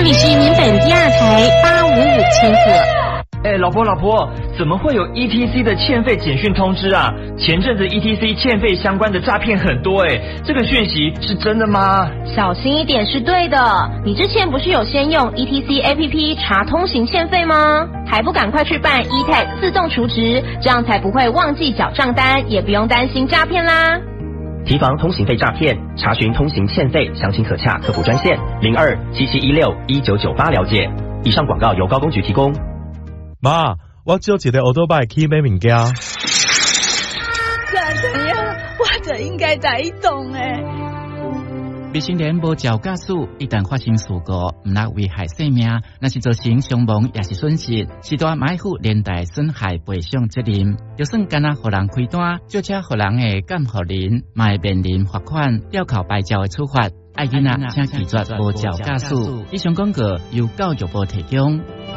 里是民本第二台855千赫。 老婆，怎么会有 ETC 的欠费简讯通知啊？前阵子 ETC 欠费相关的诈骗很多这个讯息是真的吗？ 小心一点是对的。你之前不是有先用 ETC APP 查通行欠费吗？还不赶快去办 eTag 自动储值，这样才不会忘记缴账单，也不用担心诈骗啦。 提防通行费诈骗，查询通行欠费，详情可洽客服专线0277161998了解。以上广告由高工局提供。 妈，我借一个欧多拜去买物件。 怎样？我就应该在动未成年无照驾驶，一旦发生事故，唔能危害生命，那是造成伤亡也是损失，是大买负连带损害赔偿责任。就算干那互人开单，就车互人的监护人，嘛会面临罚款、吊扣牌照的处罚。爱囡仔请拒绝无照驾驶。以上广告由教育部提供。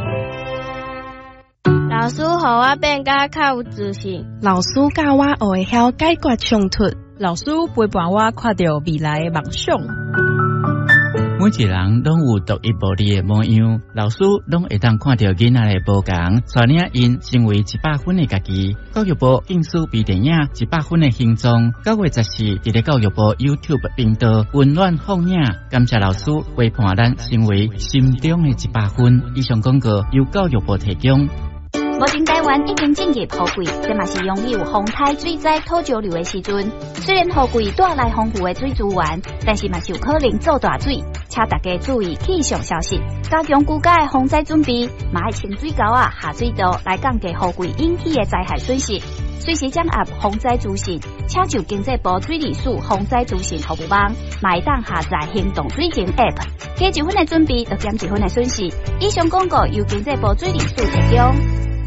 老师互我变甲较有自信， 老师教我学会晓解决冲突， 老师陪伴我看到未来的梦想。 每一人拢有独一无二的模样，老师拢会当看到囡仔的无同，带领因成为100分的家己。教育部印书微电影100分的形状，9月14日在教育部 YouTube 频道温暖放映，感谢老师陪伴咱成为心中的100分。以上广告由教育部提供。 目前台湾已经进入雨季，这嘛是拥有风台水灾土石流的时阵。虽然雨季带来丰富的水资源，但是嘛是有可能造大水，请大家注意气象消息，加强居家的防灾准备，嘛要清水沟下水道来降低雨季引起的灾害损失。随时掌握防灾资讯，请就经济部水利署防灾资讯服务网，嘛会当下载行动水情 App， 加1分的准备，就减1分的损失。以上广告由经济部水利署提供。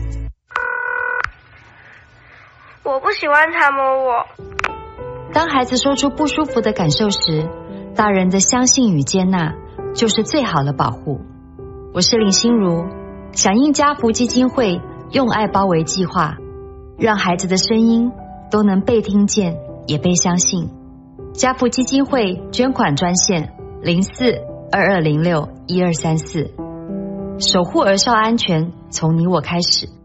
我不喜欢他摸我。 当孩子说出不舒服的感受时，大人的相信与接纳就是最好的保护。我是林心如，响应家福基金会用爱包围计划，让孩子的声音都能被听见也被相信。家福基金会捐款专线04-2206-1234，守护儿少安全从你我开始。